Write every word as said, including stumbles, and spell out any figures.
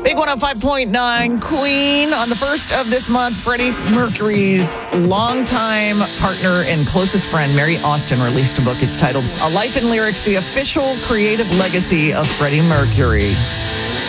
Big one oh five point nine, Queen. On the first of this month, Freddie Mercury's longtime partner and closest friend, Mary Austin, released a book. It's titled A Life in Lyrics, the official creative legacy of Freddie Mercury.